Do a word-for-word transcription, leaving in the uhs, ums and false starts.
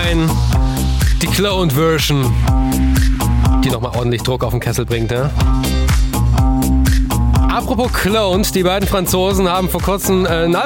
rein. Die Cloned-Version, die nochmal ordentlich Druck auf den Kessel bringt, ja? Apropos Cloned, die beiden Franzosen haben vor kurzem äh, ein